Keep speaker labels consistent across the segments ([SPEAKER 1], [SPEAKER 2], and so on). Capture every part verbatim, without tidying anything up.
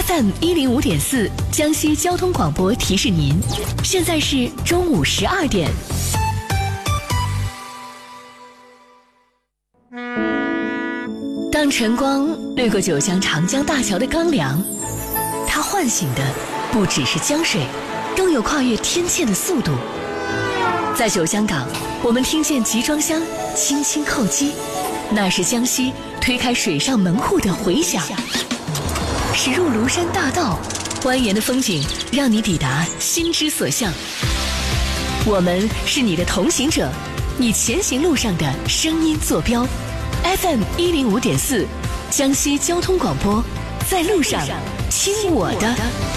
[SPEAKER 1] F M 一零五点四江西交通广播提示您，现在是中午十二点。当晨光掠过九江长江大桥的钢梁，它唤醒的不只是江水，更有跨越天堑的速度。在九江港，我们听见集装箱轻轻叩击，那是江西推开水上门户的回响。驶入庐山大道，蜿蜒的风景让你抵达心之所向。我们是你的同行者，你前行路上的声音坐标。F M 一零五点四，江西交通广播，在路上听我的。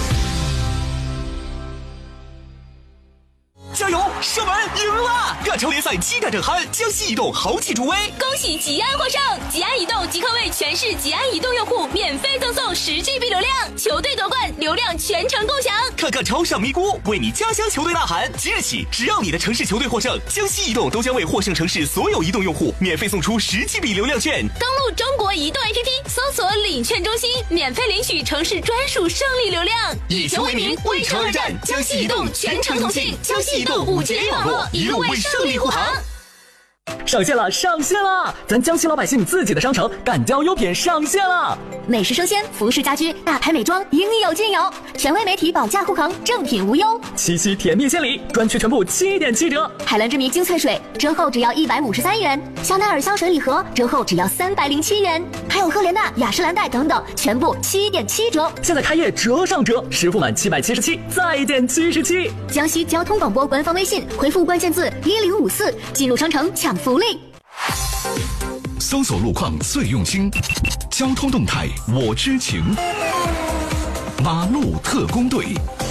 [SPEAKER 2] 加油！射门赢了！亚超联赛七战正酣，江西移动豪气助威，
[SPEAKER 3] 恭喜吉安获胜！吉安移动即刻为全市吉安移动用户免费赠送十 G B 流量，球队夺冠，流量全程共享。
[SPEAKER 2] 看看超上咪咕，为你家乡球队呐喊！即日起，只要你的城市球队获胜，江西移动都将为获胜城市所有移动用户免费送出十 G B 流量券。
[SPEAKER 3] 登录中国移动 A P P， 搜索领券中心，免费领取城市专属胜利流量。
[SPEAKER 2] 以球为名，为城而战，江西移动全程同信，江西移动五 G 网络一路为胜利护航。
[SPEAKER 4] 上线了，上线了！咱江西老百姓自己的商城敢交优品上线了，
[SPEAKER 5] 美食生鲜、服饰家居、大牌美妆应有尽有，权威媒体保价护航，正品无忧。
[SPEAKER 4] 七夕甜蜜献礼，专区全部七点七折。
[SPEAKER 5] 海蓝之谜精粹水折后只要一百五十三元，香奈儿香水礼盒折后只要三百零七元，还有赫莲娜、雅诗兰黛等等，全部七点七折。
[SPEAKER 4] 现在开业折上折，实付满七百七十七再减七十七。
[SPEAKER 5] 江西交通广播官方微信回复关键字一零五四，进入商城抢福利。
[SPEAKER 6] 搜索路况最用心，交通动态我知情，马路特工队。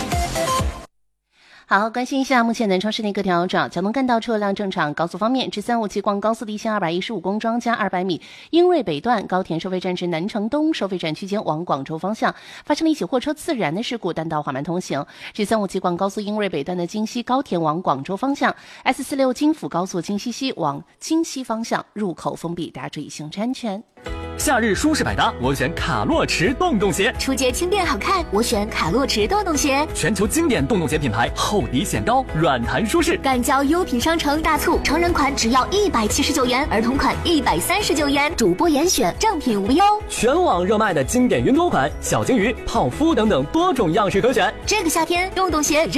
[SPEAKER 7] 好，关心一下目前南昌市内各条交通干道车辆正常。高速方面，至三五七广高速地线二百一十五公庄加二百米，英瑞北段高田收费站至南城东收费站区间往广州方向发生了一起货车自燃的事故，单道缓慢通行。至三五七广高速英瑞北段的京西高田往广州方向 ，S 四六京府高速京西西往京西方向入口封闭，大家注意行车安全。
[SPEAKER 4] 夏日舒适百搭，我选卡洛驰洞洞鞋。
[SPEAKER 5] 出街轻便好看，我选卡洛驰洞洞鞋。
[SPEAKER 4] 全球经典洞洞鞋品牌，厚底显高，软弹舒适。
[SPEAKER 5] 敢交优品商城大促，成人款只要一百七十九元，儿童款一百三十九元，主播严选，正品无忧。
[SPEAKER 4] 全网热卖的经典云朵款，小金鱼、泡芙等等多种样式可选。
[SPEAKER 5] 这个夏天，洞洞鞋